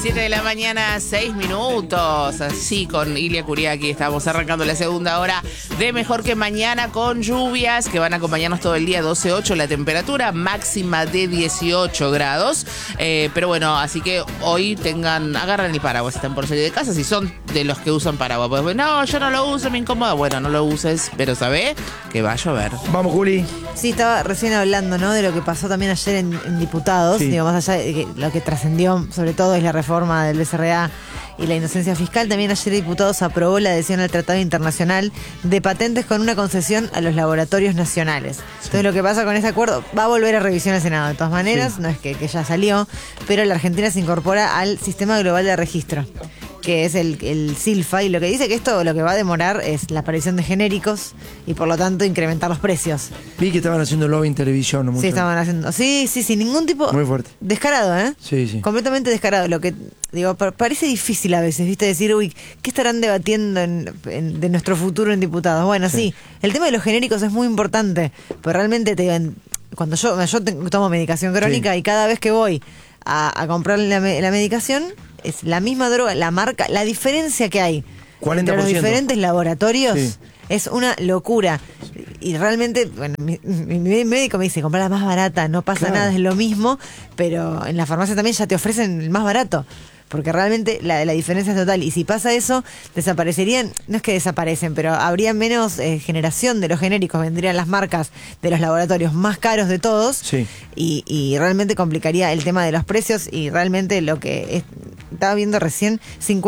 7 de la mañana, 6 minutos. Así con Ilia Kuriaki estamos arrancando la segunda hora de Mejor que Mañana con lluvias que van a acompañarnos todo el día. 12.8 la temperatura, máxima de 18 grados. Pero bueno, así que hoy agarran el paraguas si están por salir de casa. Si son de los que usan paraguas, pues no, yo no lo uso, me incomoda. Bueno, no lo uses, pero sabé que va a llover. Vamos, Juli. Sí, estaba recién hablando, ¿no?, de lo que pasó también ayer en diputados. Sí. Digo, más allá de que lo que trascendió sobre todo es la reforma del BCRA y la inocencia fiscal. También ayer diputados aprobó la adhesión al Tratado Internacional de Patentes con una concesión a los laboratorios nacionales. Entonces lo que pasa con ese acuerdo, va a volver a revisión al Senado de todas maneras, no es que ya salió, pero la Argentina se incorpora al Sistema Global de Registro, que es el SILFA, y lo que dice que esto lo que va a demorar es la aparición de genéricos y por lo tanto incrementar los precios. Vi que estaban haciendo lobby en televisión. ¿No? Sí, estaban haciendo. Sí, ningún tipo. Muy fuerte. Descarado, ¿eh? Sí. Completamente descarado. Lo que digo, parece difícil a veces, ¿viste? Decir, uy, ¿qué estarán debatiendo de nuestro futuro en diputados? Bueno, sí, el tema de los genéricos es muy importante, pero realmente cuando yo tomo medicación crónica y cada vez que voy a comprar la medicación, es la misma droga, la marca, la diferencia que hay 40%. entre los diferentes laboratorios. Sí. Es una locura. Y realmente, bueno, mi médico me dice, comprar la más barata, no pasa nada, es lo mismo, pero en la farmacia también ya te ofrecen el más barato. Porque realmente la diferencia es total. Y si pasa eso, desaparecerían, no es que desaparecen, pero habría menos generación de los genéricos, vendrían las marcas de los laboratorios más caros de todos. Sí. Y realmente complicaría el tema de los precios. Y realmente lo que estaba viendo recién,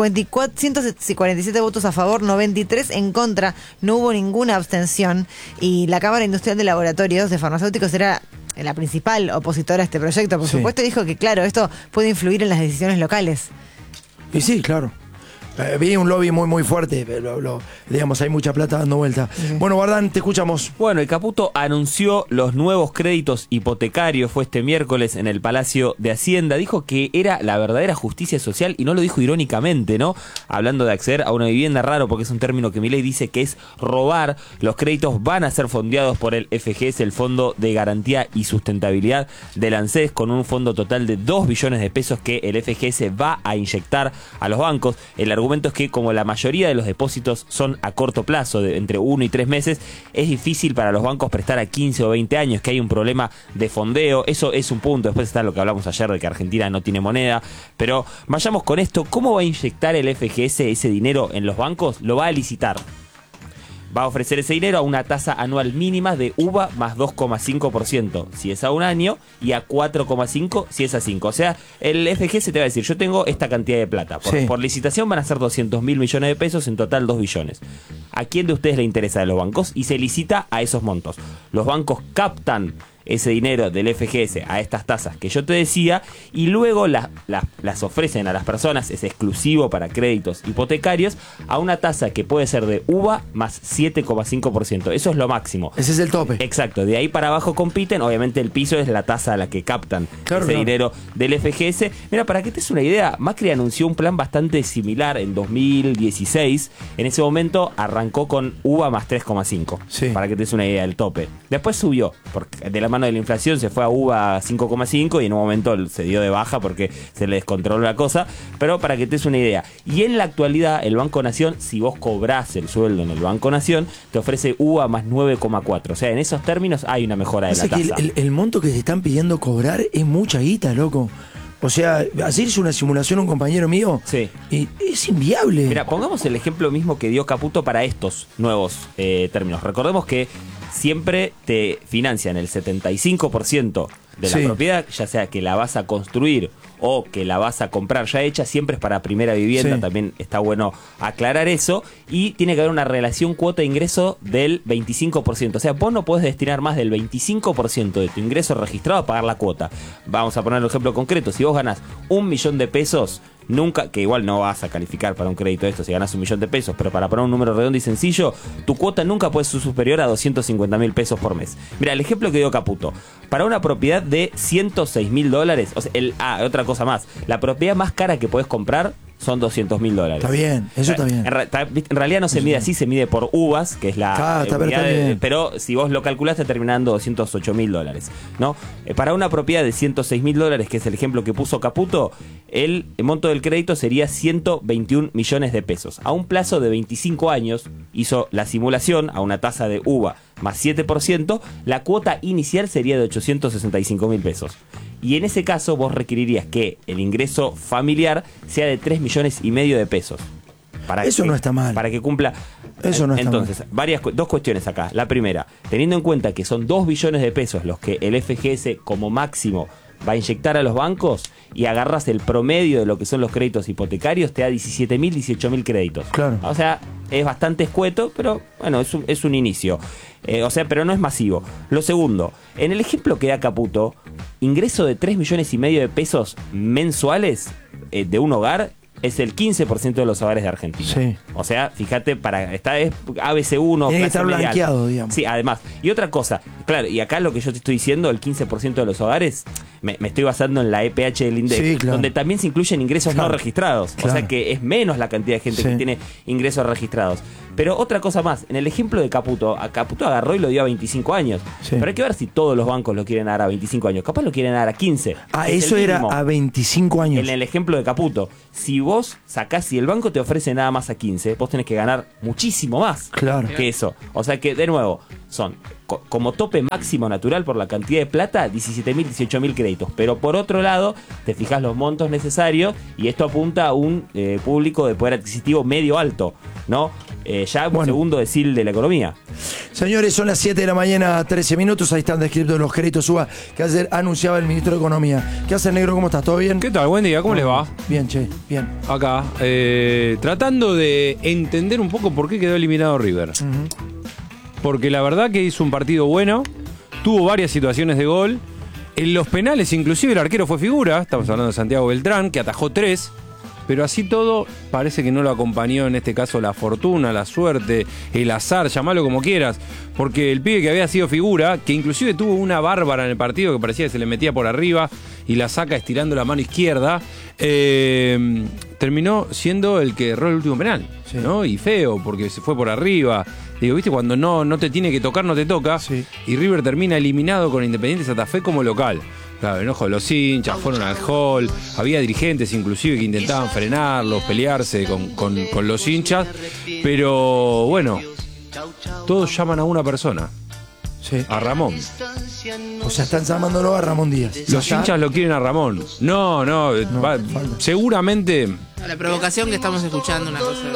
147 votos a favor, 93 en contra, no hubo ninguna abstención. Y la Cámara Industrial de Laboratorios de Farmacéuticos era la principal opositora a este proyecto, por supuesto, dijo que claro, esto puede influir en las decisiones locales. Y sí, claro. Vi un lobby muy fuerte, digamos, hay mucha plata dando vuelta. Bueno, Bardán, te escuchamos. Bueno, el Caputo anunció los nuevos créditos hipotecarios, fue este miércoles en el Palacio de Hacienda. Dijo que era la verdadera justicia social y no lo dijo irónicamente, ¿no? Hablando de acceder a una vivienda, raro porque es un término que Milei dice que es robar. Los créditos van a ser fondeados por el FGS, el Fondo de Garantía y Sustentabilidad del ANSES, con un fondo total de 2 billones de pesos que el FGS va a inyectar a los bancos. El argumento es que como la mayoría de los depósitos son a corto plazo, de entre 1 y 3 meses, es difícil para los bancos prestar a 15 o 20 años, que hay un problema de fondeo. Eso es un punto. Después está lo que hablamos ayer de que Argentina no tiene moneda. Pero vayamos con esto. ¿Cómo va a inyectar el FGS ese dinero en los bancos? Lo va a licitar. Va a ofrecer ese dinero a una tasa anual mínima de UVA más 2,5% si es a un año y a 4,5% si es a 5. O sea, el FGS te va a decir, yo tengo esta cantidad de plata. Por licitación van a ser 200.000 millones de pesos, en total 2 billones. ¿A quién de ustedes le interesa de los bancos? Y se licita a esos montos. Los bancos captan ese dinero del FGS a estas tasas que yo te decía y luego las ofrecen a las personas, es exclusivo para créditos hipotecarios, a una tasa que puede ser de UVA más 7,5%. Eso es lo máximo. Ese es el tope. Exacto, de ahí para abajo compiten, obviamente el piso es la tasa a la que captan dinero del FGS. Mira, para que te des una idea, Macri anunció un plan bastante similar en 2016. En ese momento arrancó con UVA más 3,5%, para que te des una idea del tope. Después subió, porque de la mano de la inflación se fue a UVA 5,5 y en un momento se dio de baja porque se le descontroló la cosa, pero para que te des una idea. Y en la actualidad el Banco Nación, si vos cobrás el sueldo en el Banco Nación, te ofrece UVA más 9,4. O sea, en esos términos hay una mejora de la tasa. El monto que te están pidiendo cobrar es mucha guita, loco. O sea, hacerse una simulación a un compañero mío y es inviable. Mira, pongamos el ejemplo mismo que dio Caputo para estos nuevos términos. Recordemos que siempre te financian el 75% de la propiedad, ya sea que la vas a construir o que la vas a comprar ya hecha, siempre es para primera vivienda, también está bueno aclarar eso, y tiene que haber una relación cuota de ingreso del 25%, o sea, vos no podés destinar más del 25% de tu ingreso registrado a pagar la cuota. Vamos a poner un ejemplo concreto, si vos ganás 1 millón de pesos, nunca, que igual no vas a calificar para un crédito de esto si ganas 1 millón de pesos, pero para poner un número redondo y sencillo, tu cuota nunca puede ser superior a 250.000 pesos por mes. Mira, el ejemplo que dio Caputo, para una propiedad de $106.000, o sea, otra cosa más, la propiedad más cara que podés comprar son $200.000. Está bien, eso está bien. En realidad no se mide así, se mide por uvas, que es la unidad pero si vos lo calculás te termina dando $208.000, ¿no? Para una propiedad de $106.000, que es el ejemplo que puso Caputo, el monto del crédito sería 121 millones de pesos. A un plazo de 25 años, hizo la simulación a una tasa de uva más 7%, la cuota inicial sería de 865.000 pesos. Y en ese caso vos requerirías que el ingreso familiar sea de 3,5 millones de pesos. Eso no está mal. Para que cumpla. Eso no está mal. Entonces, dos cuestiones acá. La primera, teniendo en cuenta que son 2 billones de pesos los que el FGS como máximo va a inyectar a los bancos y agarras el promedio de lo que son los créditos hipotecarios, te da 17.000, 18.000 créditos. Claro. O sea, es bastante escueto, pero bueno, es un inicio. Pero no es masivo. Lo segundo, en el ejemplo que da Caputo, ingreso de 3,5 millones de pesos mensuales de un hogar es el 15% de los hogares de Argentina. Sí. O sea, fíjate, es ABC1. Tiene que estar blanqueado, digamos. Sí, además. Y otra cosa, claro, y acá lo que yo te estoy diciendo, el 15% de los hogares, me estoy basando en la EPH del INDEC, sí, claro, donde también se incluyen ingresos no registrados. Claro. O sea que es menos la cantidad de gente que tiene ingresos registrados. Pero otra cosa más, en el ejemplo de Caputo, a Caputo agarró y lo dio a 25 años. Sí. Pero hay que ver si todos los bancos lo quieren dar a 25 años. Capaz lo quieren dar a 15. Eso era a 25 años. En el ejemplo de Caputo, si vos sacás, si el banco te ofrece nada más a 15, vos tenés que ganar muchísimo más que eso. O sea que, de nuevo, son como tope máximo natural por la cantidad de plata, 17.000, 18.000 créditos. Pero por otro lado, te fijas los montos necesarios y esto apunta a un público de poder adquisitivo medio alto, ¿no? Un segundo decil de la economía. Señores, son las 7 de la mañana, 13 minutos. Ahí están descritos los créditos UBA que ayer anunciaba el ministro de Economía. ¿Qué hace, negro? ¿Cómo estás? ¿Todo bien? ¿Qué tal? Buen día, ¿cómo les va? Bien, che, bien. Acá, tratando de entender un poco por qué quedó eliminado River. Porque la verdad que hizo un partido bueno, tuvo varias situaciones de gol. En los penales, inclusive, el arquero fue figura. Estamos hablando de Santiago Beltrán, que atajó 3. Pero así todo, parece que no lo acompañó en este caso la fortuna, la suerte, el azar, llamalo como quieras. Porque el pibe que había sido figura, que inclusive tuvo una bárbara en el partido que parecía que se le metía por arriba y la saca estirando la mano izquierda, terminó siendo el que erró el último penal, ¿no? Y feo, porque se fue por arriba. Digo, viste, cuando no te tiene que tocar, no te toca. Sí. Y River termina eliminado con Independiente Santa Fe como local. Claro, el enojo de los hinchas, fueron al hall, había dirigentes inclusive que intentaban frenarlos, pelearse con los hinchas, pero bueno, todos llaman a una persona, a Ramón. O sea, están llamándolo a Ramón Díaz. Los hinchas lo quieren a Ramón. No, seguramente... La provocación que estamos escuchando, una cosa...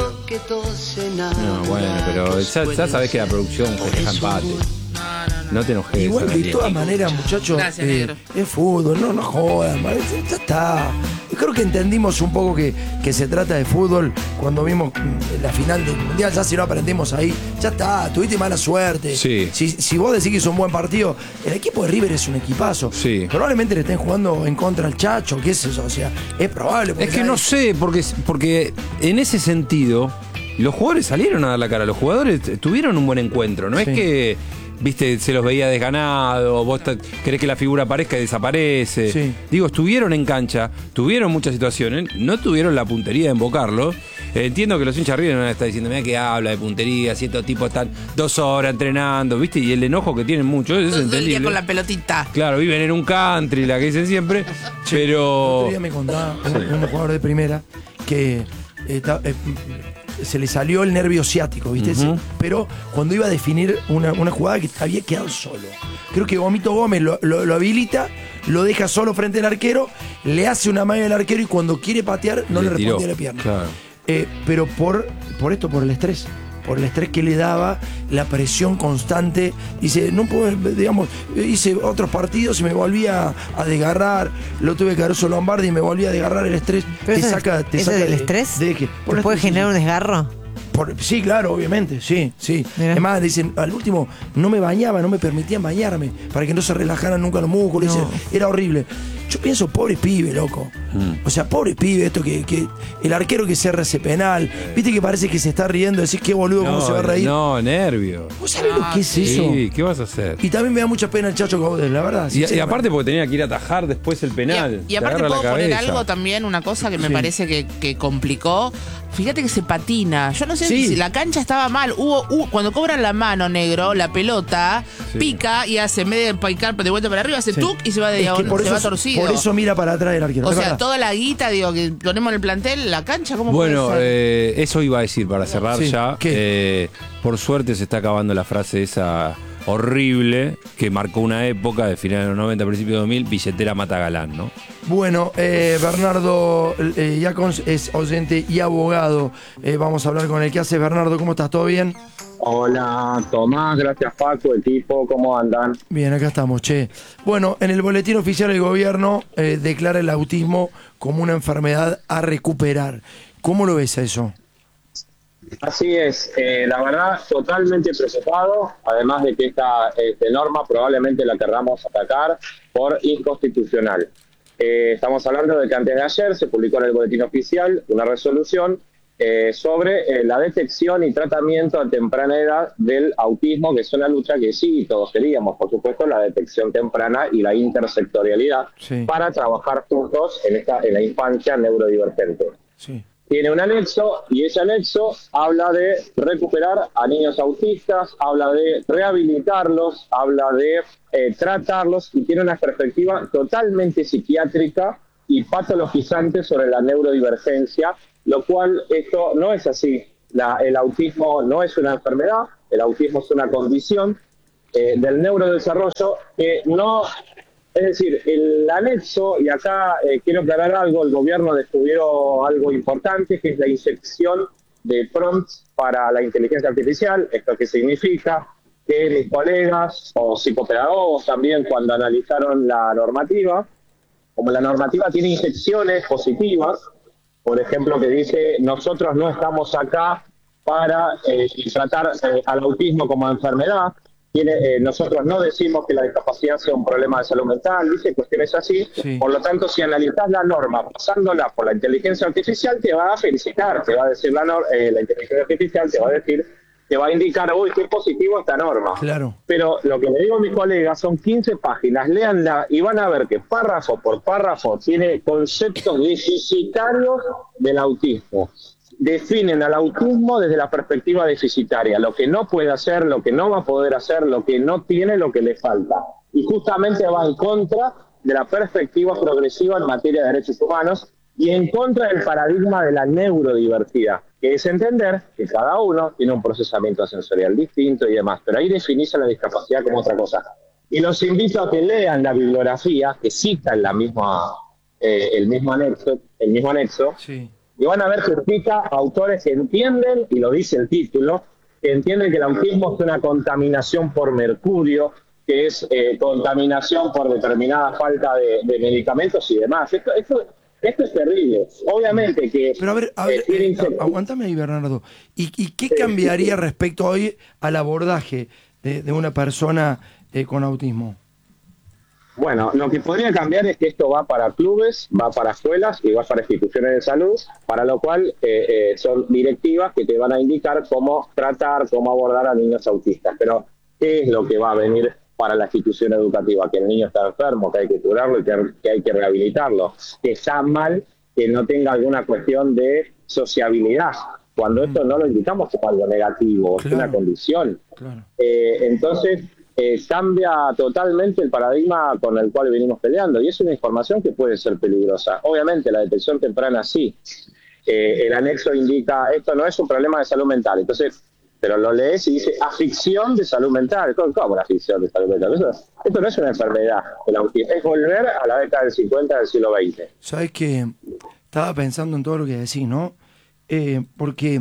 No, bueno, pero ya sabés que la producción festeja empate. No te enojes. Igual de todas maneras, muchachos, es fútbol, no jodan, ya está. Yo creo que entendimos un poco que se trata de fútbol cuando vimos la final del Mundial. Ya si no aprendimos ahí, ya está, tuviste mala suerte. Sí. Si vos decís que es un buen partido, el equipo de River es un equipazo. Sí. Probablemente le estén jugando en contra al Chacho, qué es eso, o sea, es probable. Es que no sé, porque en ese sentido, los jugadores salieron a dar la cara, los jugadores tuvieron un buen encuentro, no es que... Viste, se los veía desganados, vos querés que la figura aparezca y desaparece. Sí. Digo, estuvieron en cancha, tuvieron muchas situaciones, no tuvieron la puntería de invocarlo. Entiendo que los hinchas River no van a estar diciendo, mira que habla de puntería, si estos tipos están 2 horas entrenando, ¿viste? Y el enojo que tienen muchos, eso es entendible. Con la pelotita. Claro, viven en un country, la que dicen siempre, pero... El otro día me contaba un jugador de primera que... se le salió el nervio ciático, ¿viste? Pero cuando iba a definir una jugada que había quedado solo. Creo que Gomito Gómez lo habilita, lo deja solo frente al arquero, le hace una malla al arquero y cuando quiere patear no le respondía la pierna. Claro. Pero por el estrés. Por el estrés que le daba, la presión constante. Dice, no puedo, digamos, hice otros partidos y me volvía a desgarrar. Lo tuve que Caruso Lombardi y me volvía a desgarrar el estrés. ¿Pero te saca del estrés? ¿Te puede generar un desgarro? Sí, claro, obviamente, sí. Mirá. Además, dicen, al último no me bañaba, no me permitían bañarme para que no se relajaran nunca los músculos. No. Era horrible. yo pienso, pobre pibe, loco. O sea, pobre pibe, esto que el arquero que cierra ese penal, viste que parece que se está riendo, decís qué boludo, cómo se va a reír. No, nervio. ¿Vos sabés lo que es eso? Sí, ¿qué vas a hacer? Y también me da mucha pena el Chacho Caudel, la verdad. Y aparte porque tenía que ir a atajar después el penal. Y aparte te agarra puedo la poner cabeza. algo también, una cosa que me Sí. parece que complicó. Fíjate que se patina. Yo no sé Sí. si la cancha estaba mal. Cuando cobran la mano, negro, la pelota, Sí. pica y hace, en vez de picar de vuelta para arriba, hace Sí. tuc y se va de Es que diagonal, se va torcido. por eso mira para atrás el arquero. O ¿te sea, acordás? toda la guita, digo, que ponemos en el plantel, la cancha, ¿cómo Bueno, puede ser? eso iba a decir para cerrar Sí, ya. ¿qué? Por suerte se está acabando la frase esa horrible que marcó una época de finales de los 90, principios de 2000, billetera mata galán, ¿no? Bueno, Bernardo Yacons es oyente y abogado. Vamos a hablar con el que hace. Bernardo, ¿cómo estás? ¿Todo bien? Hola, Tomás, gracias Paco, equipo, ¿cómo andan? Bien, acá estamos, che. Bueno, en el boletín oficial del gobierno declara el autismo como una enfermedad a recuperar. ¿Cómo lo ves a eso? Así es, la verdad, totalmente preocupado, además de que esta norma probablemente la querramos atacar por inconstitucional. Estamos hablando de que antes de ayer se publicó en el boletín oficial una resolución sobre la detección y tratamiento a temprana edad del autismo, que es una lucha que sí todos queríamos, por supuesto, la detección temprana y la intersectorialidad Sí. para trabajar juntos en la infancia neurodivergente. Sí. Tiene un anexo y ese anexo habla de recuperar a niños autistas, habla de rehabilitarlos, habla de tratarlos y tiene una perspectiva totalmente psiquiátrica y patologizante sobre la neurodivergencia, lo cual esto no es así. El autismo no es una enfermedad, el autismo es una condición del neurodesarrollo que no... Es decir, el anexo, y acá quiero aclarar algo, el gobierno descubrió algo importante, que es la inyección de prompts para la inteligencia artificial. ¿Esto qué significa? Que mis colegas o psicopedagogos también, cuando analizaron la normativa, como la normativa tiene inyecciones positivas, por ejemplo, que dice, nosotros no estamos acá para tratar al autismo como enfermedad, nosotros no decimos que la discapacidad sea un problema de salud mental, dice cuestiones así. Sí. Por lo tanto, si analizás la norma pasándola por la inteligencia artificial, te va a felicitar, te va a decir la inteligencia artificial, te va a indicar, uy, qué positivo esta norma. Claro. Pero lo que le digo a mis colegas son 15 páginas, léanla y van a ver que párrafo por párrafo tiene conceptos deficitarios del autismo. Definen al autismo desde la perspectiva deficitaria, lo que no puede hacer, lo que no va a poder hacer, lo que no tiene, lo que le falta. Y justamente va en contra de la perspectiva progresiva en materia de derechos humanos y en contra del paradigma de la neurodiversidad, que es entender que cada uno tiene un procesamiento sensorial distinto y demás, pero ahí definirse la discapacidad como otra cosa. Y los invito a que lean la bibliografía que cita en la misma, el mismo anexo, Sí. y van a ver que cita autores que entienden, y lo dice el título, que entienden que el autismo es una contaminación por mercurio, que es contaminación por determinada falta de medicamentos y demás. Esto es terrible. Obviamente que... Pero a ver, aguántame ahí, Bernardo. ¿Y qué cambiaría respecto hoy al abordaje de una persona con autismo? Bueno, lo que podría cambiar es que esto va para clubes, va para escuelas y va para instituciones de salud, para lo cual son directivas que te van a indicar cómo tratar, cómo abordar a niños autistas. Pero, ¿qué es lo que va a venir para la institución educativa? Que el niño está enfermo, que hay que curarlo y que hay que rehabilitarlo. Que está mal que no tenga alguna cuestión de sociabilidad, cuando esto no lo indicamos como algo negativo, Claro. es una condición. Claro. Entonces... cambia totalmente el paradigma con el cual venimos peleando y es una información que puede ser peligrosa. Obviamente la detección temprana sí. El anexo indica esto no es un problema de salud mental, entonces, pero lo lees y dice aflicción de salud mental. ¿Cómo la aflicción de salud mental? Esto no es una enfermedad, el autismo, es volver a la década del 50 del siglo XX. Sabes que estaba pensando en todo lo que decís, ¿no? Porque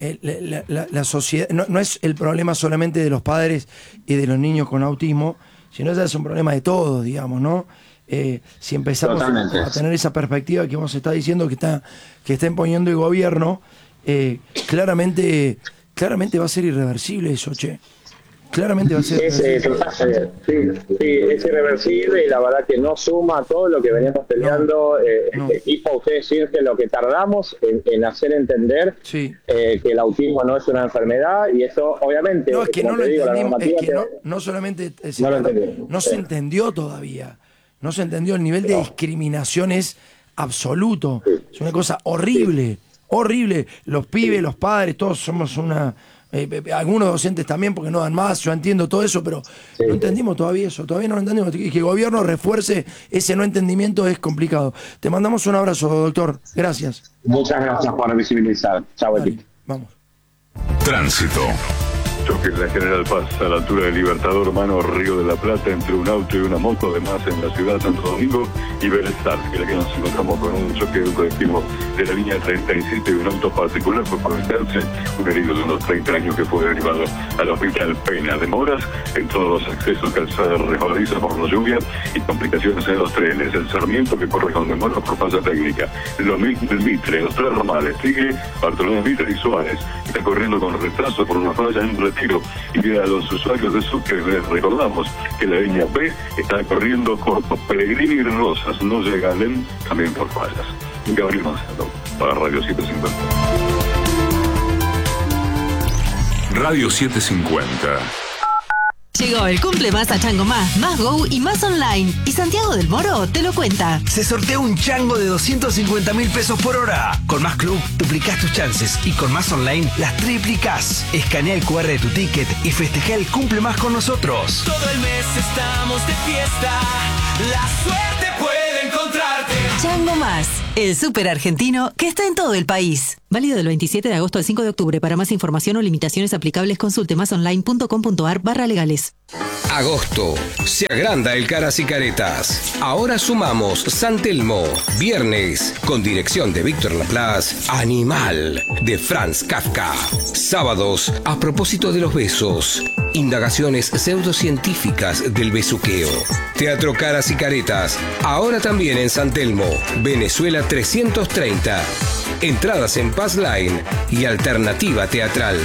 la sociedad no es el problema solamente de los padres y de los niños con autismo, sino ya es un problema de todos, digamos, ¿no? Si empezamos a tener esa perspectiva que vos estás diciendo que está imponiendo el gobierno, claramente va a ser irreversible eso, che. Claramente va a ser. Es irreversible y la verdad que no suma todo lo que veníamos peleando. No. Equipo, ustedes sienten lo que tardamos en hacer entender Sí. que el autismo no es una enfermedad y eso obviamente, No, es que como no lo te digo, la entendimos, es normativa que no solamente No lo entendimos. no se entendió todavía. No se entendió, el nivel de discriminación es absoluto. Es una cosa horrible, horrible. Los pibes, los padres, todos somos una... algunos docentes también porque no dan más, yo entiendo todo eso, pero no entendimos todavía eso, todavía no lo entendimos. Y que el gobierno refuerce ese no entendimiento es complicado. Te mandamos un abrazo, doctor. Gracias. Muchas gracias por visibilizar. Chao, Dale, equipo. vamos. Tránsito. Choque en la General Paz a la altura del Libertador, mano Río de la Plata, entre un auto y una moto, además en la ciudad de Santo Domingo y Belestar, que es la que nos encontramos con un choque de un colectivo de la línea 37 y un auto particular por conectarse, un herido de unos 30 años que fue derivado al hospital Pena. Demoras en todos los accesos, calzada resbaladiza por la lluvia y complicaciones en los trenes. El Sarmiento que corre con demoras por falla técnica. Los Mitre, los tres ramales, sigue Bartolomé Mitre y Suárez. Está corriendo con retraso por una falla en Retiro. Y a los usuarios de Sucre les recordamos que la línea B está corriendo corto. Pellegrini y Rosas no llegan también por fallas. Gabriel Manzano, para Radio 750. Radio 750. Llegó el cumple más a Chango Más Go y más online. Y Santiago del Moro te lo cuenta. Se sortea un chango de 250.000 pesos por hora. Con Más Club duplicás tus chances y con Más Online las triplicás. Escanea el QR de tu ticket y festeja el cumple más con nosotros. Todo el mes estamos de fiesta. La suerte puede encontrarte. Chango Más, el súper argentino que está en todo el país. Válido del 27 de agosto al 5 de octubre. Para más información o limitaciones aplicables, consulte masonline.com.ar/legales. Agosto. Se agranda el Caras y Caretas. Ahora sumamos San Telmo. Viernes, con dirección de Víctor Laplace, Animal, de Franz Kafka. Sábados, a propósito de los besos. Indagaciones pseudocientíficas del besuqueo. Teatro Caras y Caretas. Ahora también en San Telmo, Venezuela 330. Entradas en Passline y Alternativa Teatral.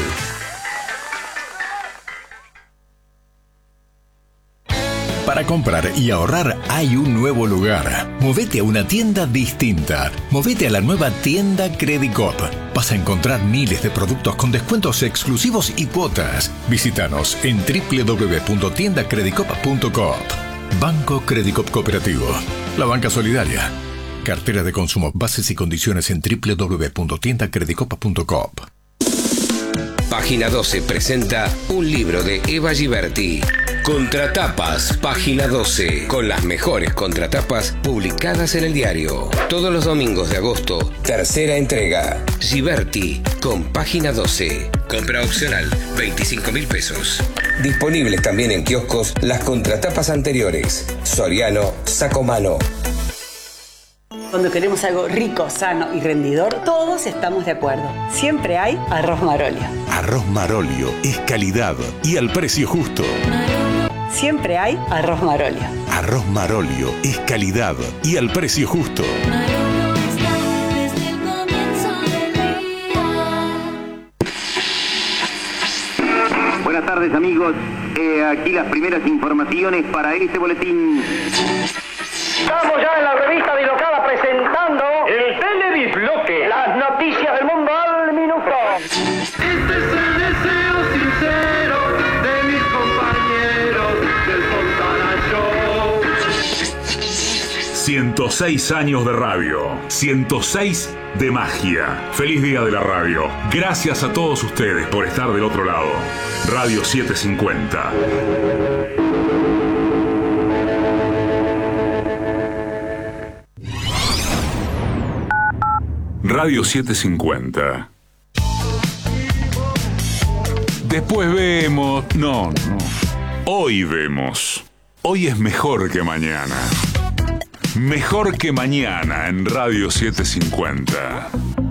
Para comprar y ahorrar hay un nuevo lugar. Movete a una tienda distinta. Movete a la nueva tienda Credicop. Vas a encontrar miles de productos con descuentos exclusivos y cuotas. Visítanos en www.tiendacredicop.coop. Banco Credicop Cooperativo. La banca solidaria. Cartera de consumo. Bases y condiciones en www.tiendacredicop.coop. Página 12 presenta un libro de Eva Giberti. Contratapas, Página 12, con las mejores contratapas publicadas en el diario. Todos los domingos de agosto, tercera entrega. Giberti, con Página 12. Compra opcional, 25.000 pesos. Disponibles también en kioscos las contratapas anteriores. Soriano, Sacomano. Cuando queremos algo rico, sano y rendidor, todos estamos de acuerdo. Siempre hay arroz Marolio. Arroz Marolio es calidad y al precio justo. Siempre hay arroz Marolio. Arroz Marolio es calidad y al precio justo. Buenas tardes, amigos. Aquí las primeras informaciones para este boletín. Estamos ya en la revista Bilocada presentando el Telebisbloque, las noticias del mundo al minuto. Este es el deseo sincero de mis compañeros del Fontana Show. 106 años de radio, 106 de magia. Feliz día de la radio. Gracias a todos ustedes por estar del otro lado. Radio 750. Radio 750. Después vemos. No. Hoy vemos. Hoy es mejor que mañana. Mejor que mañana en Radio 750.